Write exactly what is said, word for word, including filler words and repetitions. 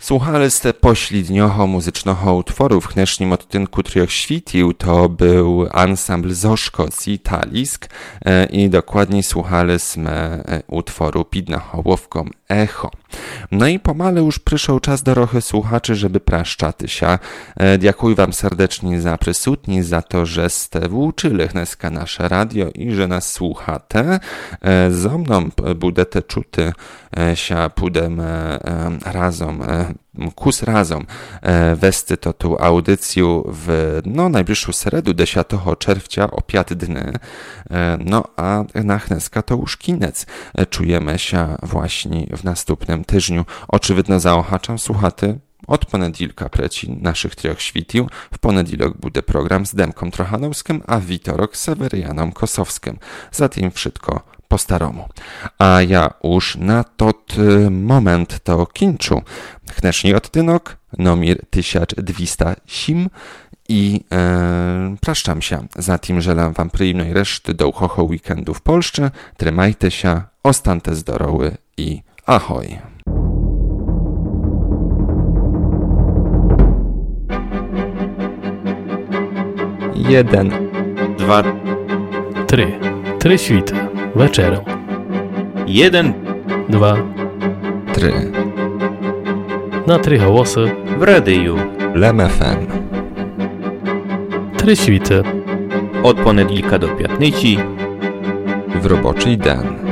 Słuchali ste poślidnioho muzycznego utworu w dnešním odtynku Trioch Świtił. To był ansambl Zoszko z Italisk e, i dokładniej słuchaliśmy utworu pід nahałowką Echo. No i pomale już przyszedł czas do rochy słuchaczy, żeby praszczaty się. E, dziękuję wam serdecznie za przysutni, za to, że ste włóczyli dneska nasze radio i że nas słuchate. E, ze mną budete czuty e, się pudem e, razom e, kus razom e, westy to tu audycję w no, najbliższą sredu dziesiątego czerwca o piąt dny. E, no a na dneska to już kinec. E, czujemy się właśnie w następnym tygodniu. Oczywiście zaochaczam słuchaty od poniedziałka preci naszych Trioch Świtił. W poniedziałek będzie program z Demką Trochanowskim, a w witorok z Sewerianą Kosowskim. Zatem wszystko po staromu. A ja już na tot moment to kończę. Dnešní odtynok, numer tysiąc dwieście osiem i e, praszczam się. Zatem żelam wam przyjemnej reszty do uchocho weekendu w Polsce. Trzymajcie się, ostańcie zdrowy i ahoj. Jeden, dwa, trzy, trzy świty, wieczorem. jeden, dwa, Trzy. na trzy głosy, w radiu. Lem F M. trzy świty. Od poniedziałka do piątnicy. W roboczy dzień.